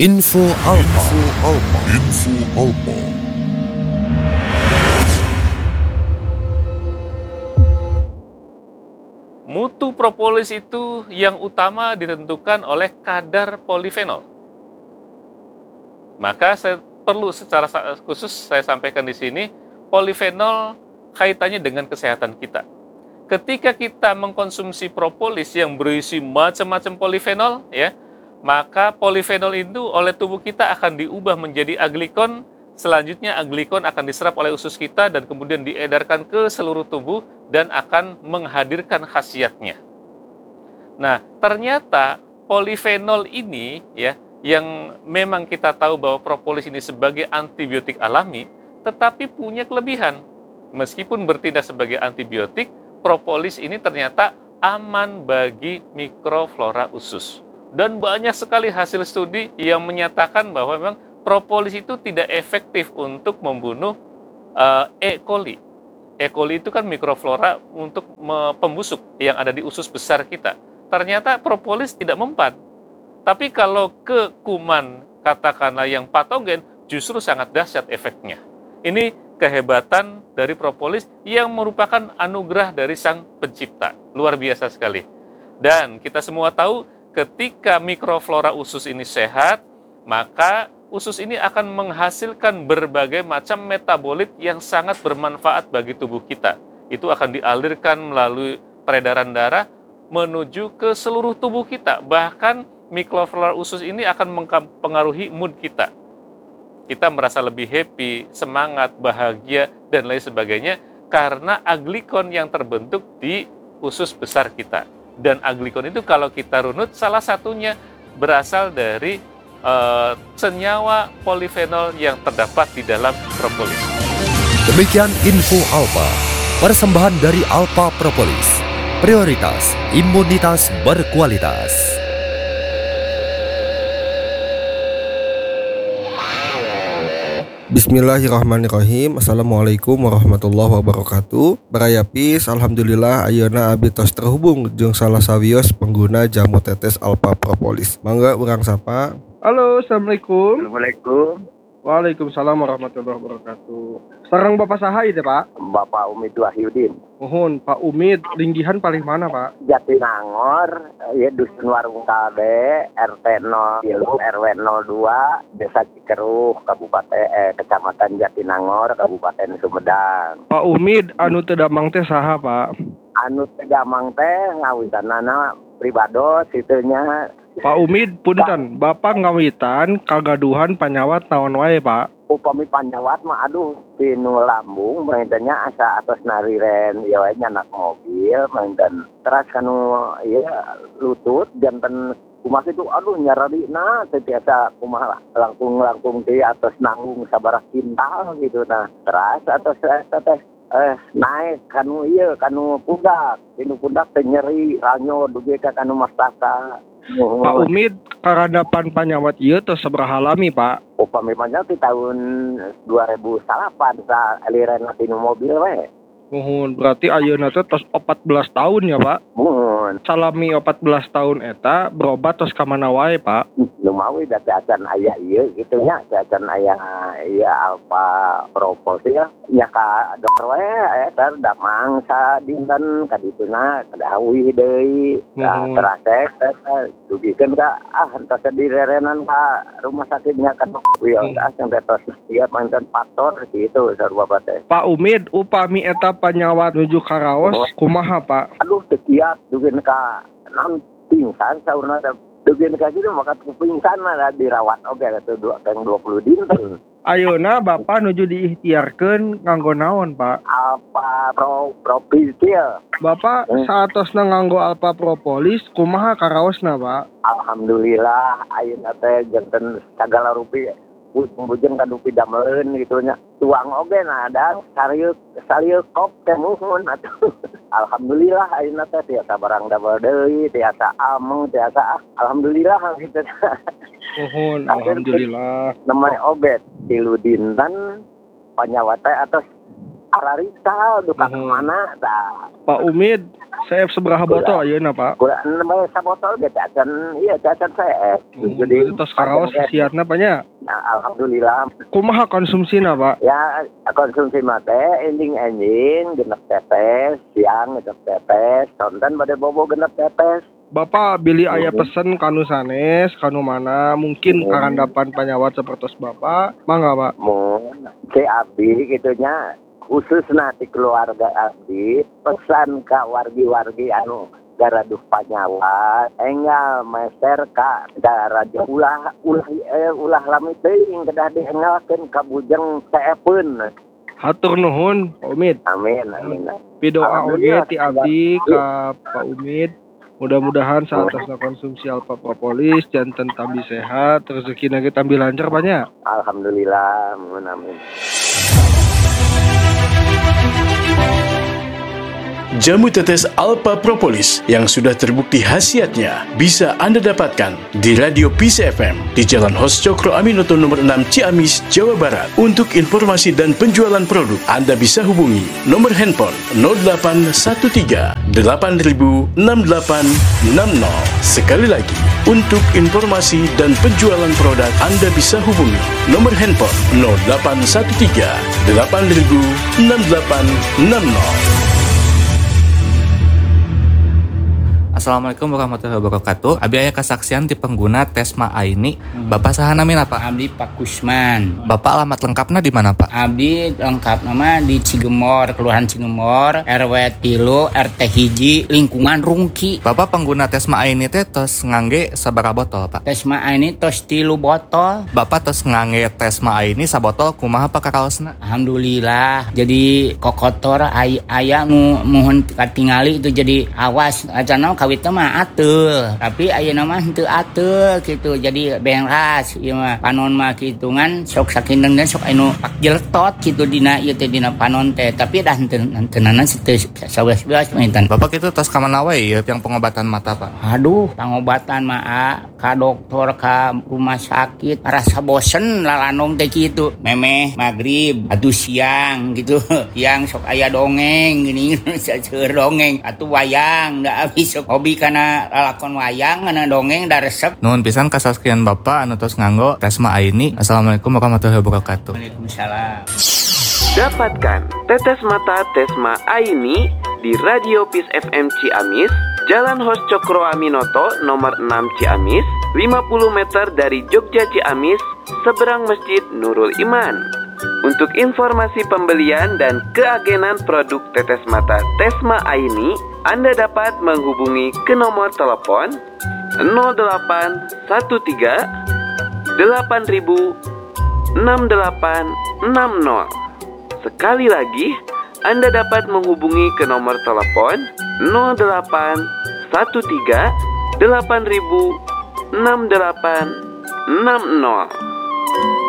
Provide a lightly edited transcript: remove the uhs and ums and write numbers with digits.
Info Alpa. Info Alpa. Mutu propolis itu yang utama ditentukan oleh kadar polifenol. Maka saya perlu secara khusus saya sampaikan di sini, polifenol kaitannya dengan kesehatan kita. Ketika kita mengkonsumsi propolis yang berisi macam-macam polifenol, ya, maka polifenol itu oleh tubuh kita akan diubah menjadi aglikon. Selanjutnya aglikon akan diserap oleh usus kita dan kemudian diedarkan ke seluruh tubuh dan akan menghadirkan khasiatnya. Nah, ternyata polifenol ini, ya, yang memang kita tahu bahwa propolis ini sebagai antibiotik alami, tetapi punya kelebihan. Meskipun bertindak sebagai antibiotik, propolis ini ternyata aman bagi mikroflora usus. Dan banyak sekali hasil studi yang menyatakan bahwa memang propolis itu tidak efektif untuk membunuh E. coli. E. coli itu kan mikroflora untuk pembusuk yang ada di usus besar kita. Ternyata propolis tidak mempan. Tapi kalau ke kuman, katakanlah yang patogen, justru sangat dahsyat efeknya. Ini kehebatan dari propolis yang merupakan anugerah dari Sang Pencipta. Luar biasa sekali. Dan kita semua tahu ketika mikroflora usus ini sehat, maka usus ini akan menghasilkan berbagai macam metabolit yang sangat bermanfaat bagi tubuh kita. Itu akan dialirkan melalui peredaran darah menuju ke seluruh tubuh kita. Bahkan mikroflora usus ini akan mempengaruhi mood kita. Kita merasa lebih happy, semangat, bahagia, dan lain sebagainya karena aglikon yang terbentuk di usus besar kita. Dan aglikon itu kalau kita runut, salah satunya berasal dari senyawa polifenol yang terdapat di dalam propolis. Demikian Info Alpa, persembahan dari Alpa Propolis. Prioritas imunitas berkualitas. Bismillahirrahmanirrahim. Assalamualaikum warahmatullahi wabarakatuh. Baraya Peace, alhamdulillah ayeuna abdi tos terhubung jeung salah sawios pengguna jamu tetes Alpa Propolis. Mangga urang sapa. Halo, assalamualaikum. Assalamualaikum. Waalaikumsalam warahmatullahi wabarakatuh. Sareng Bapak saha ieu teh, Pak? Bapak Umid Wahyudin. Mohon Pak Umid, linggihan paling mana, Pak? Jatinangor, ya Dusun Warung Kalbe, RT 0 RW 02, Desa Cikeruh, Kecamatan Jatinangor, Kabupaten Sumedang. Pak Umid, anu teu damang teh saha, Pak? Anu teu damang teh ngawitanana pribados itunya. Pak Umid, punten, Bapak ngawitan kagaduhan panyawat naon wae, Pak? Upami panjawat mah aduh tinu lambung maintannya asa atas nariren ya wae nyanak mobil maintan teras kanu ya lutut janten kumaha itu aduh nyararina teh biasa kumaha langkung di atas nanggung sabaraha kintal gitu nah teras atas teh naik kanu ieu kanu pundak tinu pundak teh nyeri ranyo dugi ka kanu mastaka. Pak Umid, karadapan panyawat ieu tos sabaraha lami, Pak? Upami manya di tahun 2008 sa aliran tinu mobil we. Muhun, berarti ayeuna teh tos 14 tahun ya, Pak? Muhun. Salami 14 tahun eta berobat tos ka mana wae, Pak? Lumawi da acan aya ieu kitu nya, acan aya ieu Alpa Propolis ya. Nya ka dokter we eta da mangsa dinten ka dituna kada awih deui. Terasek dugikeun ka entos direrenan ka rumah sakitnya kan wieu asang tos ieu mantan faktor kitu sarua teh. Pak Umid, upami eta panyawat nuju ka raos kumaha, Pak? Aduh teu kiat dugikeun ka naon pingsan saurna dugikeun ka kitu maka pingsan mah dirawat oge atuh 20 dinten. Ayeuna Bapak nuju diikhtiarkeun nganggo naon, Pak? Alpa Propolis. Bapak saatosna nganggo Alpa Propolis kumaha karaosna, Pak? Alhamdulillah ayeuna teh janten sagala rupi bujeng ka dupi dameleun kitu nya. Tuang oge na ada sarieu kop teh muhun atuh. Alhamdulillah ayeuna teh tiasa barang damel deui, tiasa ameng, tiasa alhamdulillah kitu. Muhun, alhamdulillah. Namanya obat tilu dinten panyawat teh atos ararita duka mana dah. Pak Umid, saya seberapa botol ayeuna Pak? Kurang namanya sabotol dia cacan, iya cacan saya. Jadi tos karaos siatna Pak nya. Nah, alhamdulillah. Kumaha konsumsina Pak? Ya konsumsi mate ending genep tetes, siang genep tetes, tonton pada bobo genep tetes. Bapak beli aya pesen kanu sanes, kanu mana mungkin karandapan panyawat seperti Bapak, mangga Pak. Mun si abdi gitunya khusus nanti keluarga abdi pesan ka wargi-wargi anu garaduh panyawa enggal meser ka daraja ulah lami teuing kedah diengalkeun ka bujeng teepeun. Hatur nuhun Pak Umid. Amin. Pidoa oge ti abdi ka Pak Umid. Mudah-mudahan saat konsumsi Alpha Propolis janten tambi sehat, rezeki nage tambi lancar banyak. Alhamdulillah, amin. Jamu tetes Alpha Propolis yang sudah terbukti khasiatnya bisa Anda dapatkan di Radio Peace FM di Jalan Hos Cokro Aminoto nomor 6 Ciamis, Jawa Barat. Untuk informasi dan penjualan produk, Anda bisa hubungi nomor handphone 0813 8000 6860. Sekali lagi, untuk informasi dan penjualan produk, Anda bisa hubungi nomor handphone 0813 8000 6860. Assalamualaikum warahmatullahi wabarakatuh. Abi aya kesaksian ti pengguna Tesma Aini. Bapak saha namina Pak? Abdi Pak Kusman. Bapak alamat lengkapna di mana Pak? Abdi lengkap nama di Cigemor, Kelurahan Cigemor, RW 3, RT 1, lingkungan Rungki. Bapak pengguna Tesma Aini teh tos ngangge sabaraha botol Pak? Tesma ini tos 3 botol. Bapak tos ngangge Tesma Aini sabotol kumaha Pak kakaosna? Alhamdulillah. Jadi kokotor aya nu mohon katingali itu jadi awas acana kawit mah atul, tapi ayeuna mah henteu atul gitu. Jadi beras ieu mah panon mah kitungan sok sakindeung dan sok anu pak jeletot gitu dina ieu teh dina panon teh, tapi dah henteunan teu sawelas maintan. Bapak kitu tos ka mana wae yang pengobatan mata Pak? Aduh, pengobatan mah ka dokter ka rumah sakit rasa bosen lalanong teh kitu. Memeh magrib atuh siang gitu. Siang sok aya dongeng gini seueur dongeng atuh wayang da abis sok hobi kana lalakon wayang kana dongeng da resep. Nuhun pisan kasaskian Bapak anu tos nganggo Tesma Aini. Assalamualaikum warahmatullahi wabarakatuh. Waalaikumsalam. Dapatkan tetes mata Tesma Aini di Radio Peace FM Ciamis, Jalan Hos Cokro Aminoto nomor 6 Ciamis, 50 meter dari Jogja Ciamis, seberang Masjid Nurul Iman. Untuk informasi pembelian dan keagenan produk tetes mata Tesma Aini, Anda dapat menghubungi ke nomor telepon 0813 8000 6860. Sekali lagi, Anda dapat menghubungi ke nomor telepon 0813 8000 6860.